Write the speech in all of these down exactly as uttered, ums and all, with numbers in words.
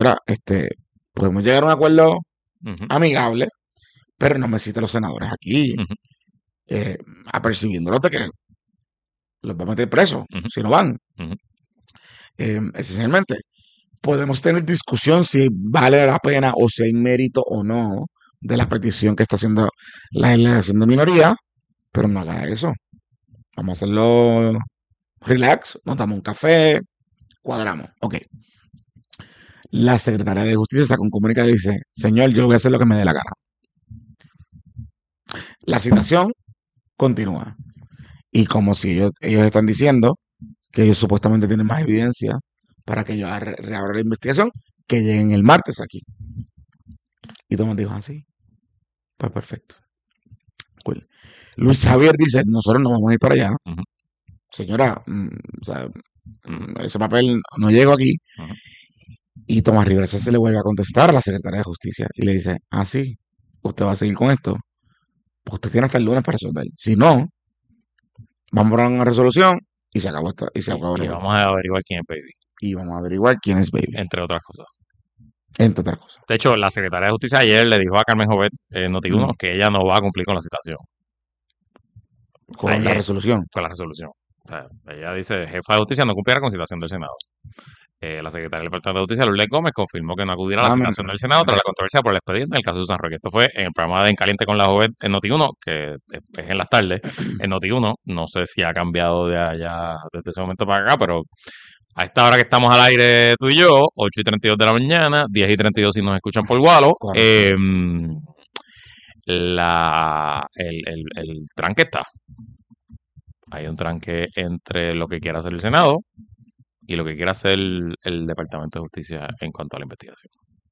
mira, este, podemos llegar a un acuerdo Ujú. amigable, pero no me cite los senadores aquí, Ujú. eh, apercibiéndolos de que los va a meter presos Ujú. si no van. Ujú. Eh, esencialmente, podemos tener discusión si vale la pena o si hay mérito o no de la petición que está haciendo la delegación de minoría, pero no haga eso. Vamos a hacerlo relax, nos damos un café, cuadramos. Ok. La secretaria de Justicia saca un comunicado y dice, señor, yo voy a hacer lo que me dé la gana. La citación continúa. Y como si ellos, ellos están diciendo que ellos supuestamente tienen más evidencia para que yo re- reabra la investigación, que lleguen el martes aquí. Y Tomás dijo, así, pues perfecto. Cool. Luis Javier dice, nosotros no vamos a ir para allá. Ujú. Señora, mm, o sea, mm, ese papel no llegó aquí. Ujú. Y Tomás Rivera se le vuelve a contestar a la secretaria de Justicia y le dice, ah, sí, usted va a seguir con esto. Pues usted tiene hasta el lunes para resolver. Si no, vamos a poner una resolución y se acabó esta, y se acabó el Y, y revolver. vamos a averiguar quién es Baby, Y vamos a averiguar quién es Baby, entre otras cosas. entre otras cosas. De hecho, la secretaria de Justicia ayer le dijo a Carmen Jovet en Noti uno Mm, que ella no va a cumplir con la citación. con la Ayer, resolución. con la resolución. O sea, ella dice, jefa de justicia no cumplirá con citación del Senado. Eh, la secretaria del Departamento de Justicia, Lourdes Gómez, confirmó que no acudirá a la Ah, me- citación del Senado tras la controversia por el expediente en el caso de Susan Roque. Esto fue en el programa de En Caliente con la Joven en Noti uno, que es es en las tardes, en Noti uno. No sé si ha cambiado de allá desde ese momento para acá, pero a esta hora que estamos al aire tú y yo, ocho y treinta y dos de la mañana, diez y treinta y dos si nos escuchan por Gualo, Correcto. eh, la, el, el, el tranque está. Hay un tranque entre lo que quiera hacer el Senado y lo que quiera hacer el, el Departamento de Justicia en cuanto a la investigación.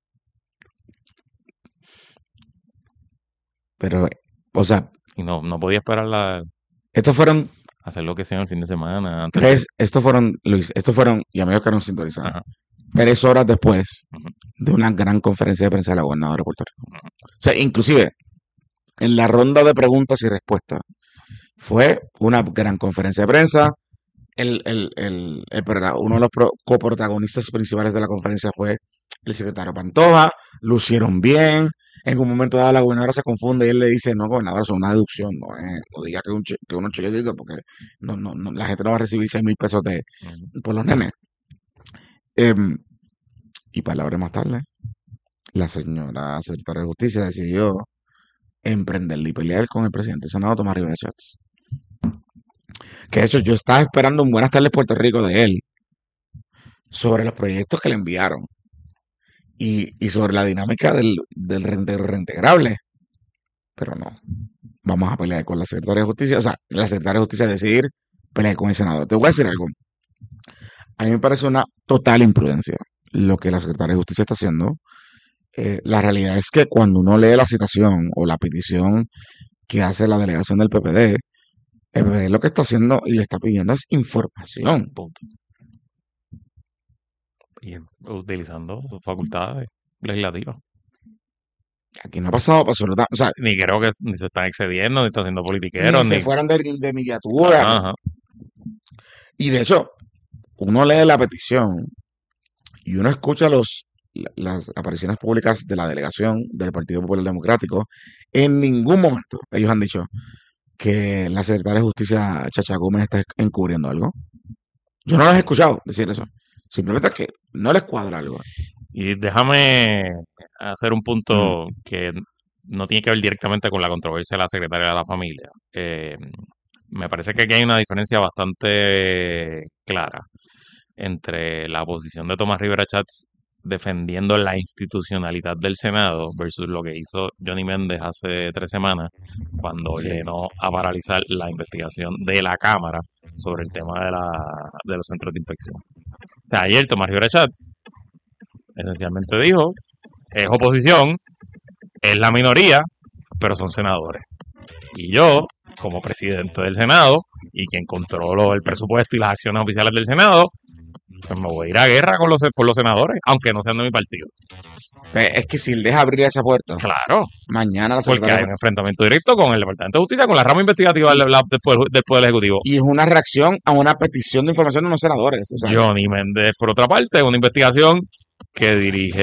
Pero, o sea, Y no, no podía esperar la, estos fueron hacer lo que sea el fin de semana. Antes de- tres, estos fueron, Luis, estos fueron, y amigos que nos sintonizaron, Ajá. tres horas después Ujú. de una gran conferencia de prensa de la gobernadora de Puerto Rico. Ujú. O sea, inclusive, en la ronda de preguntas y respuestas, fue una gran conferencia de prensa. El, el, el, el prota- uno de los pro- coprotagonistas principales de la conferencia fue el secretario Pantoja. Lucieron bien. En un momento dado la gobernadora se confunde y él le dice, no, gobernadora, eso es una deducción, no, es- no diga que, un che- que unos chequecitos porque no, no, no, la gente no va a recibir seis mil pesos de, Ujú. por los nenes. Em, y palabras más tarde, la señora secretaria de Justicia decidió emprenderle y pelear con el presidente del Senado, Tomás Rivera Chats. Que de hecho yo estaba esperando un Buenas tardes Puerto Rico de él sobre los proyectos que le enviaron y, y sobre la dinámica del, del reinte- reintegrable. Pero no, vamos a pelear con la secretaria de Justicia. O sea, la secretaria de Justicia decidir pelear con el Senado. Te voy a decir algo. A mí me parece una total imprudencia lo que la secretaria de Justicia está haciendo. Eh, la realidad es que cuando uno lee la citación o la petición que hace la delegación del P P D, el P P D lo que está haciendo y le está pidiendo es información. Punto. Y utilizando sus facultades legislativas. Aquí no ha pasado absolutamente, o sea, Ni creo que ni se están excediendo, ni están haciendo ni politiqueros, se ni... fueron de, de miniatura. Ajá, ajá. Y de hecho, uno lee la petición y uno escucha los, la- las apariciones públicas de la delegación del Partido Popular Democrático. En ningún momento ellos han dicho que la secretaria de Justicia, Chacha Gómez, está encubriendo algo. Yo no los he escuchado decir eso. Simplemente es que no les cuadra algo. Y déjame hacer un Mm, punto que no tiene que ver directamente con la controversia de la secretaria de la familia. Eh, me parece que aquí hay una diferencia bastante clara entre la posición de Tomás Rivera Chats defendiendo la institucionalidad del Senado versus lo que hizo Johnny Méndez hace tres semanas cuando sí. ordenó a paralizar la investigación de la Cámara sobre el tema de, la, de los centros de inspección. O sea, ayer Tomás Rivera Chats esencialmente dijo, es oposición, es la minoría, pero son senadores. Y yo, como presidente del Senado y quien controlo el presupuesto y las acciones oficiales del Senado, pues me voy a ir a guerra con los, con los senadores, aunque no sean de mi partido. Eh, Es que si él deja abrir esa puerta, Claro, mañana la porque hay secretaria... un enfrentamiento directo con el Departamento de Justicia, con la rama investigativa del, la- del poder, del Poder Ejecutivo. Y es una reacción a una petición de información de unos senadores. O sea, Johnny Méndez, por otra parte, una investigación que dirige